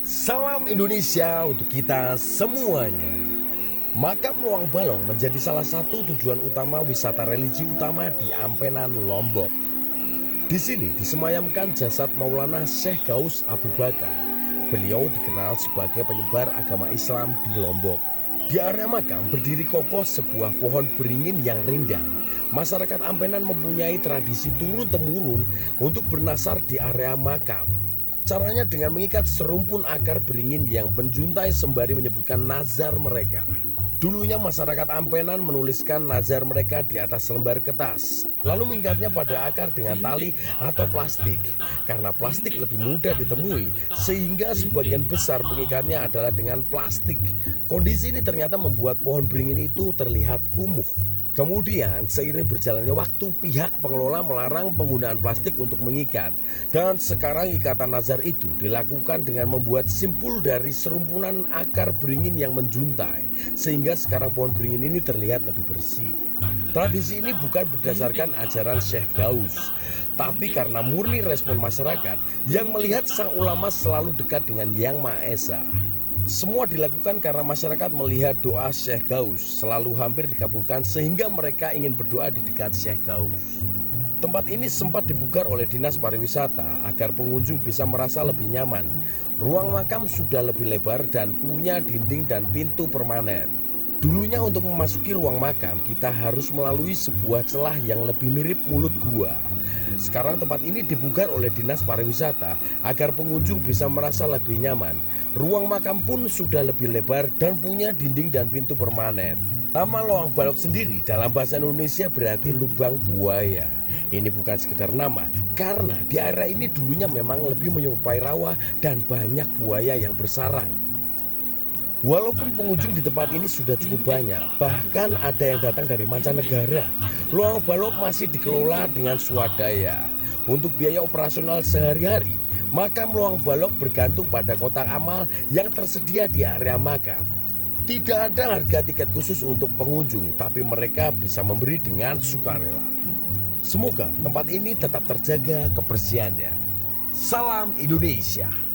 Salam Indonesia untuk kita semuanya. Makam Loang Balong menjadi salah satu tujuan utama wisata religi utama di Ampenan, Lombok. Di sini disemayamkan jasad Maulana Syekh Ghaus Abu Bakar. Beliau dikenal sebagai penyebar agama Islam di Lombok. Di area makam berdiri kokoh sebuah pohon beringin yang rindang. Masyarakat Ampenan mempunyai tradisi turun-temurun untuk bernasar di area makam. Caranya dengan mengikat serumpun akar beringin yang menjuntai sembari menyebutkan nazar mereka. Dulunya masyarakat Ampenan menuliskan nazar mereka di atas lembar kertas, lalu mengikatnya pada akar dengan tali atau plastik. Karena plastik lebih mudah ditemui, sehingga sebagian besar pengikatnya adalah dengan plastik. Kondisi ini ternyata membuat pohon beringin itu terlihat kumuh. Kemudian seiring berjalannya waktu, pihak pengelola melarang penggunaan plastik untuk mengikat. Dan sekarang ikatan nazar itu dilakukan dengan membuat simpul dari serumpunan akar beringin yang menjuntai, sehingga sekarang pohon beringin ini terlihat lebih bersih. Tradisi ini bukan berdasarkan ajaran Syekh Ghaus, tapi karena murni respon masyarakat yang melihat sang ulama selalu dekat dengan Yang Maha Esa. Semua dilakukan karena masyarakat melihat doa Syekh Ghaus selalu hampir dikabulkan, sehingga mereka ingin berdoa di dekat Syekh Ghaus. Tempat ini sempat dibugar oleh Dinas Pariwisata agar pengunjung bisa merasa lebih nyaman. Ruang makam sudah lebih lebar dan punya dinding dan pintu permanen. Dulunya untuk memasuki ruang makam kita harus melalui sebuah celah yang lebih mirip mulut gua. Sekarang tempat ini dibugar oleh Dinas Pariwisata agar pengunjung bisa merasa lebih nyaman. Ruang makam pun sudah lebih lebar dan punya dinding dan pintu permanen. Nama Loang Balong sendiri dalam bahasa Indonesia berarti lubang buaya. Ini bukan sekedar nama, karena di area ini dulunya memang lebih menyerupai rawa dan banyak buaya yang bersarang. Walaupun pengunjung di tempat ini sudah cukup banyak, bahkan ada yang datang dari mancanegara, Loang Balong masih dikelola dengan swadaya. Untuk biaya operasional sehari-hari, makam Loang Balong bergantung pada kotak amal yang tersedia di area makam. Tidak ada harga tiket khusus untuk pengunjung, tapi mereka bisa memberi dengan sukarela. Semoga tempat ini tetap terjaga kebersihannya. Salam Indonesia.